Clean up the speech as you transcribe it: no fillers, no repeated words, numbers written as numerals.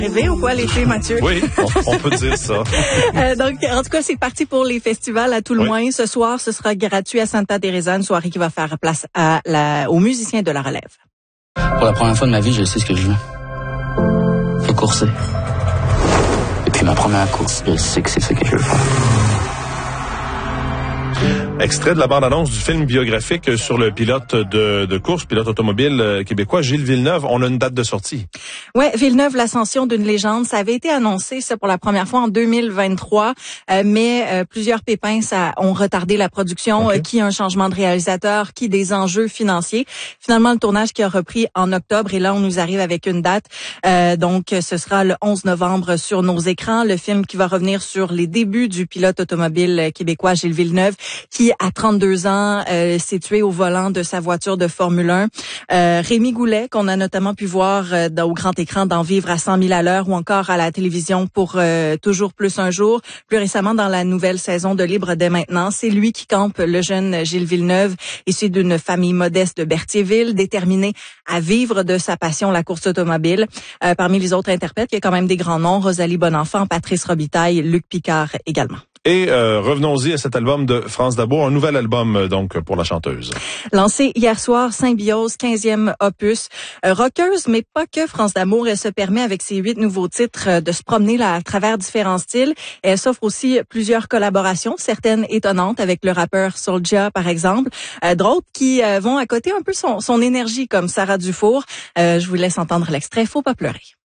Arrivé ou quoi l'été, Mathieu? Oui, on peut dire ça. Donc, en tout cas, c'est parti pour les festivals à tout le moins. Ce soir, ce sera gratuit à Santa Teresa, une soirée qui va faire place aux musiciens de la relève. Pour la première fois de ma vie, je sais ce que je veux. Faut courser. Depuis ma première course, je sais que c'est ce que je veux faire. Extrait de la bande-annonce du film biographique sur le pilote de course, pilote automobile québécois, Gilles Villeneuve. On a une date de sortie. Ouais, Villeneuve, l'ascension d'une légende, ça avait été annoncé ça pour la première fois en 2023, mais plusieurs pépins ont retardé la production, qui a un changement de réalisateur, qui des enjeux financiers. Finalement, le tournage qui a repris en octobre et là on nous arrive avec une date. Donc ce sera le 11 novembre sur nos écrans, le film qui va revenir sur les débuts du pilote automobile québécois Gilles Villeneuve, qui à 32 ans s'est tué au volant de sa voiture de Formule 1. Rémi Goulet, qu'on a notamment pu voir au grand écran dans Vivre à 100 000 à l'heure ou encore à la télévision pour Toujours plus un jour. Plus récemment, dans la nouvelle saison de Libre dès maintenant, c'est lui qui campe le jeune Gilles Villeneuve, issu d'une famille modeste de Berthierville, déterminé à vivre de sa passion, la course automobile. Parmi les autres interprètes, il y a quand même des grands noms, Rosalie Bonenfant, Patrice Robitaille, Luc Picard également. Et revenons-y à cet album de France D'Abo, un nouvel album donc pour la chanteuse. Lancé hier soir, Symbiose, 15e opus. Rockeuse, mais pas que France d'Amour. Elle se permet avec ses 8 nouveaux titres de se promener là à travers différents styles. Et elle s'offre aussi plusieurs collaborations, certaines étonnantes avec le rappeur Soulja par exemple. D'autres qui vont à côté un peu son énergie comme Sarah Dufour. Je vous laisse entendre l'extrait, Faut pas pleurer.